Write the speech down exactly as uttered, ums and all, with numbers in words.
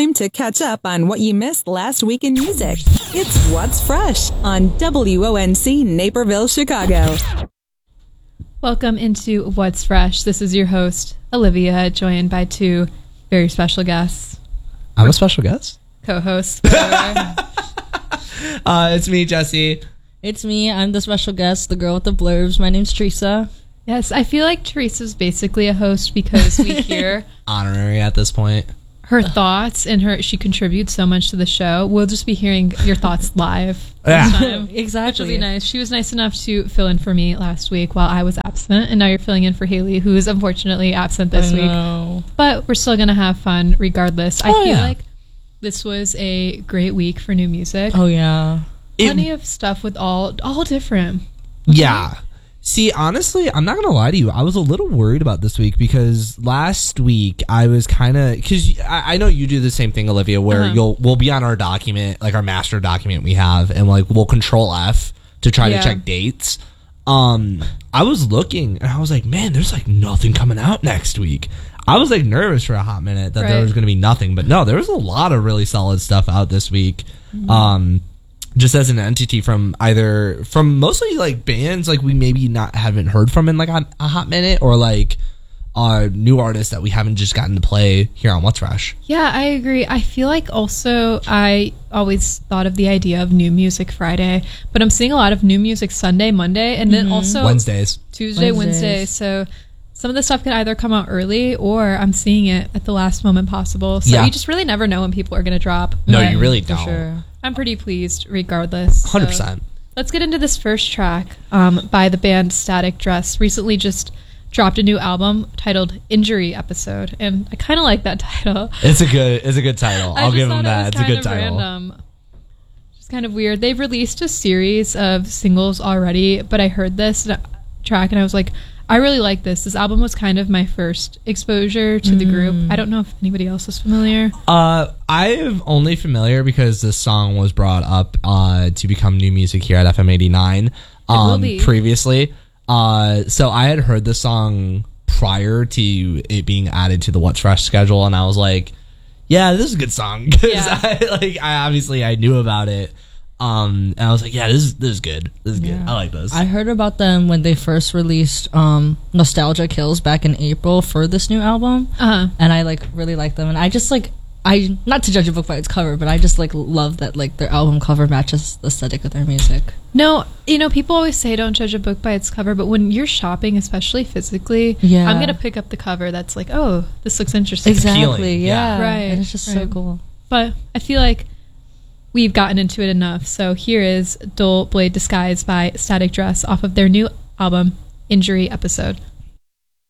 time to catch up on what you missed last week in music. It's What's Fresh on W O N C Naperville, Chicago. Welcome into What's Fresh. This is your host, Olivia, joined by two very special guests. I'm a special guest. Co-host. uh, it's me, Jesse. It's me. I'm the special guest, the girl with the blurbs. My name's Teresa. Yes, I feel like Teresa's basically a host because we hear honorary at this point. Her thoughts, and her she contributes so much to the show. We'll just be hearing your thoughts live. Yeah. This time, Exactly. Which will be nice. She was nice enough to fill in for me last week while I was absent, and now you're filling in for Haley, who is unfortunately absent this I week. know. But we're still gonna have fun regardless. I Oh, feel yeah. like this was a great week for new music. Oh, yeah. Plenty It- of stuff with all all different. Yeah. See, honestly, I'm not going to lie to you. I was a little worried about this week because last week I was kind of, because I, I know you do the same thing, Olivia, where Uh-huh. you'll we'll be on our document, like our master document we have, and like we'll control F to try Yeah. to check dates. Um, I was looking and I was like, man, there's like nothing coming out next week. I was like nervous for a hot minute that Right. there was going to be nothing, but no, there was a lot of really solid stuff out this week. Mm-hmm. Um, just as an entity from either from mostly like bands like we maybe not haven't heard from in like a, a hot minute, or like uh new artists that we haven't just gotten to play here on What's Fresh. Yeah, I agree. I feel like also I always thought of the idea of New Music Friday, but I'm seeing a lot of New Music Sunday, Monday, and then also Wednesdays. Tuesday, Wednesday. Wednesdays. So some of the stuff can either come out early or I'm seeing it at the last moment possible. So Yeah. you just really never know when people are going to drop. No, But you really For don't. sure. I'm pretty pleased regardless. one hundred So percent. let's get into this first track um, by the band Static Dress. Recently just dropped a new album titled Injury Episode, and I kind of like that title. It's a good it's a good title. I I'll just give thought them it that. was It's a kind good of title. Random. Just kind of weird. They've released a series of singles already, but I heard this track and I was like, I really like this. This album was kind of my first exposure to the group. I don't know if anybody else is familiar. Uh, I'm only familiar because this song was brought up uh, to become new music here at F M eighty-nine will um, be. previously. Uh, so I had heard the song prior to it being added to the What's Fresh schedule, and I was like, "Yeah, this is a good song." Because Yeah. I like, I obviously I knew about it, um, and I was like, "Yeah, this is this is good. This is good. Yeah. I like this." I heard about them when they first released um, Nostalgia Kills back in April for this new album. Uh-huh. And I like really like them. And I just like, I not to judge a book by its cover, but I just like love that like their album cover matches the aesthetic of their music. No, you know, people always say don't judge a book by its cover, but when you're shopping, especially physically, Yeah. I'm going to pick up the cover that's like, oh, this looks interesting. Exactly. appealing, yeah. Yeah. Right, And it's just so right. cool. But I feel like we've gotten into it enough. So here is Dull Blade Disguise by Static Dress off of their new album, Injury Episode.